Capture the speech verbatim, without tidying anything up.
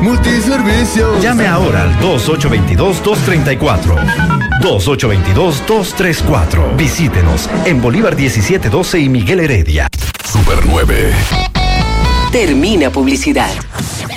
Multiservicios. Llame ahora al dos ocho dos dos, dos tres cuatro. dos ocho dos dos, dos tres cuatro. Visítenos en Bolívar diecisiete doce y Miguel Heredia. Super nueve. Termina publicidad.